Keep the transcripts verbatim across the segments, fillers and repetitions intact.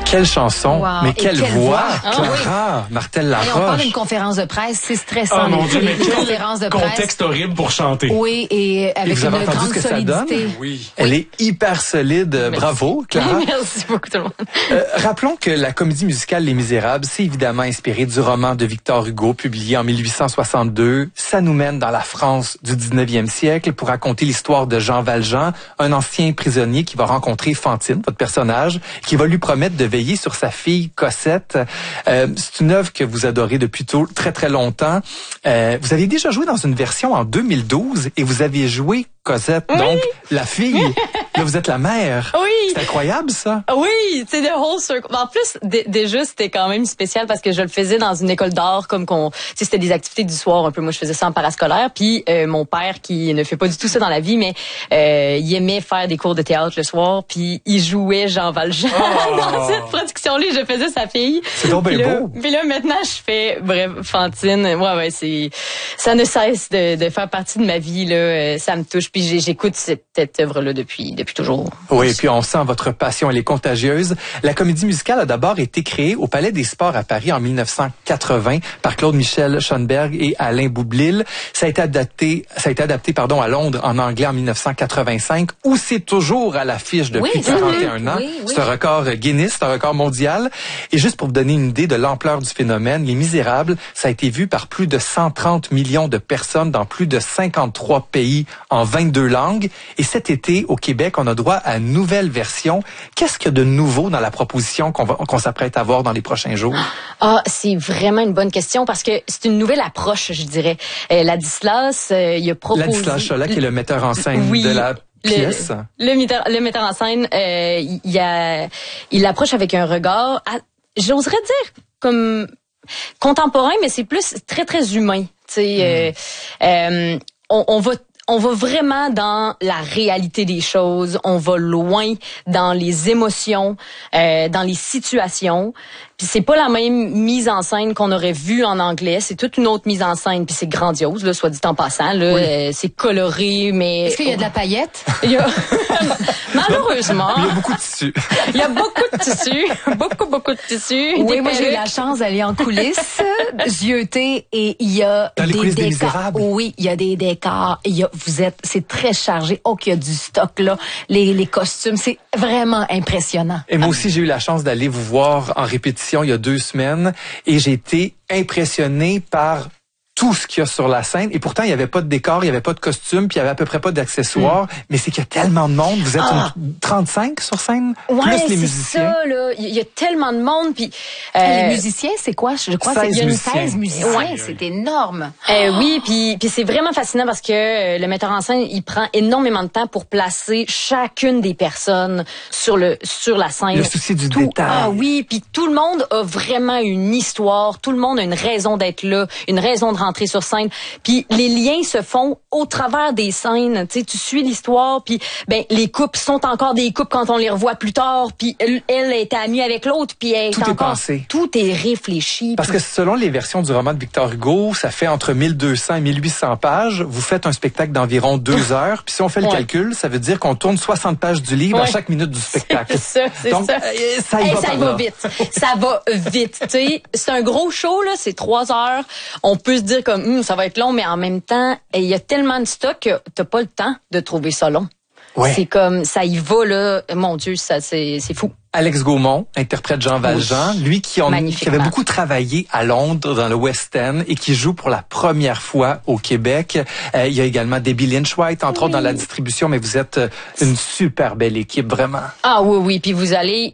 Quelle chanson, wow. mais quelle, quelle voix, voix. Clara, oui. Martel-Laroche. Et on parle d'une conférence de presse, c'est stressant. Oh mon Dieu, mais quel conférence de presse. contexte horrible pour chanter. Oui, et avec et vous avez une entendu grande ce que solidité. ça donne? Oui. Elle est hyper solide. Merci. Bravo, Clara. Merci beaucoup tout le monde. Euh, rappelons que la comédie musicale Les Misérables, c'est évidemment inspiré du roman de Victor Hugo, publié en mille huit cent soixante-deux. Ça nous mène dans la France du dix-neuvième siècle pour raconter l'histoire de Jean Valjean, un ancien prisonnier qui va rencontrer Fantine, votre personnage, qui va lui promettre de veiller sur sa fille Cosette. Euh, c'est une œuvre que vous adorez depuis tôt, très très longtemps. Euh, vous avez déjà joué dans une version en deux mille douze et vous aviez joué Cosette, oui. donc la fille. Là, vous êtes la mère. Oui. C'est incroyable, ça. Oui, c'est the whole circle. En plus, d- déjà, c'était quand même spécial parce que je le faisais dans une école d'art, comme qu'on, tu sais, c'était des activités du soir un peu. Moi, je faisais ça en parascolaire. Puis euh, mon père, qui ne fait pas du tout ça dans la vie, mais euh, il aimait faire des cours de théâtre le soir. Puis il jouait Jean Valjean oh. dans cette production-là. Je faisais sa fille. C'est donc bien puis là, beau. Puis là, maintenant, je fais, bref, Fantine. Ouais, ouais, c'est, ça ne cesse de, de faire partie de ma vie là. Ça me touche. Puis j'ai, j'écoute cette, cette œuvre-là depuis, depuis toujours. Oui, et puis on sent votre passion, elle est contagieuse. La comédie musicale a d'abord été créée au Palais des Sports à Paris en mille neuf cent quatre-vingts par Claude-Michel Schoenberg et Alain Boublil. Ça a été adapté, ça a été adapté, pardon, à Londres en anglais en mille neuf cent quatre-vingt-cinq, où c'est toujours à l'affiche depuis oui, quarante et un ans. Oui, oui. C'est un record Guinness, c'est un record mondial. Et juste pour vous donner une idée de l'ampleur du phénomène, Les Misérables, ça a été vu par plus de cent trente millions de personnes dans plus de cinquante-trois pays en vingt-deux langues. Et cet été, au Québec, on a droit à une nouvelle version. Qu'est-ce qu'il y a de nouveau dans la proposition qu'on va, qu'on s'apprête à voir dans les prochains jours? Ah, c'est vraiment une bonne question parce que c'est une nouvelle approche, je dirais. Euh, Ladislas, euh, il a proposé... Ladislas Cholat, qui est le metteur en scène oui, de la pièce. Le, le, metteur, le metteur en scène, euh, il, il, a, il approche avec un regard, à, j'oserais dire, comme contemporain, mais c'est plus très, très humain. Tu sais, mm. euh, euh, on, on va... On va vraiment dans la réalité des choses. On va loin dans les émotions, euh, dans les situations. Puis c'est pas la même mise en scène qu'on aurait vue en anglais. C'est toute une autre mise en scène. Puis c'est grandiose, là, soit dit en passant. Là, oui. euh, c'est coloré, mais est-ce qu'il y a de la paillette? Il y a... Malheureusement. Il y a beaucoup de tissu. Il y a beaucoup de tissu, beaucoup beaucoup de tissu. Oui, moi j'ai eu la chance d'aller en coulisses, zioter, et il y a dans des les décors. Misérables. Oui, il y a des décors. Il y a, vous êtes, c'est très chargé. Oh, qu'il y a du stock là, les les costumes, c'est vraiment impressionnant. Et moi aussi, j'ai eu la chance d'aller vous voir en répétition il y a deux semaines et j'ai été impressionné par tout ce qu'il y a sur la scène. Et pourtant, il n'y avait pas de décor, il n'y avait pas de costume, puis il n'y avait à peu près pas d'accessoires. Mm. Mais c'est qu'il y a tellement de monde. Vous êtes ah. une trente-cinq sur scène, ouais, plus les musiciens. Ça, là. Il y a tellement de monde. Puis euh, les musiciens, c'est quoi? Je crois que c'est seize musiciens. Ouais. C'est énorme. Euh, oui, puis puis c'est vraiment fascinant parce que euh, le metteur en scène, il prend énormément de temps pour placer chacune des personnes sur le sur la scène. Le souci du tout, détail. Ah oui, puis tout le monde a vraiment une histoire. Tout le monde a une raison d'être là, une raison de rentrer sur scène. Puis les liens se font au travers des scènes. Tu sais, tu suis l'histoire. Puis ben les couples sont encore des couples quand on les revoit plus tard. Puis elle, elle est amie avec l'autre. Puis elle tout est, est encore, pensé. Tout est réfléchi. Parce puis... que selon les versions du roman de Victor Hugo, ça fait entre mille deux cents et mille huit cents pages. Vous faites un spectacle d'environ deux heures. Puis si on fait le ouais. calcul, ça veut dire qu'on tourne soixante pages du livre ouais. à chaque minute du spectacle. C'est ça, c'est Donc, ça. Ça, y hey, va, ça y va vite. Ça va vite. Tu sais, c'est un gros show là. C'est trois heures. On peut se dire comme hum, ça va être long, mais en même temps, il y a tellement de stock que t'as pas le temps de trouver ça long. Ouais. C'est comme ça y va là. Mon Dieu, ça c'est c'est fou. Alex Gaumont interprète Jean Valjean, oui. lui qui, en, qui avait beaucoup travaillé à Londres dans le West End et qui joue pour la première fois au Québec. Euh, il y a également Debbie Lynch-White, entre oui. autres dans la distribution, mais vous êtes une super belle équipe, vraiment. Ah oui, oui, puis vous allez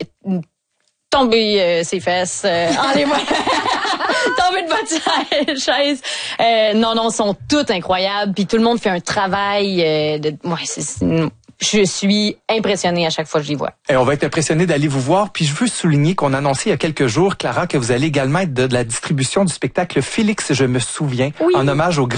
tomber euh, ses fesses. Euh, allez, moi. Tomber de votre chaise. Euh, non, non, sont toutes incroyables. Puis tout le monde fait un travail. Euh, de, ouais, c'est, c'est, je suis impressionnée à chaque fois que je les vois. Et on va être impressionné d'aller vous voir. Puis je veux souligner qu'on a annoncé il y a quelques jours, Clara, que vous allez également être de, de la distribution du spectacle Félix, je me souviens, oui. en hommage au